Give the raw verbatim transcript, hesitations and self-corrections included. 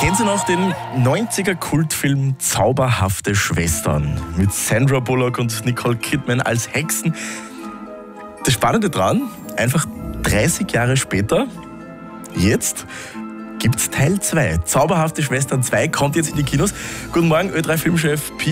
Kennen Sie noch den neunziger-Kultfilm Zauberhafte Schwestern mit Sandra Bullock und Nicole Kidman als Hexen? Das Spannende dran, einfach dreißig Jahre später, jetzt gibt's Teil zwei. Zauberhafte Schwestern zwei kommt jetzt in die Kinos. Guten Morgen, Ö drei Filmchef Pi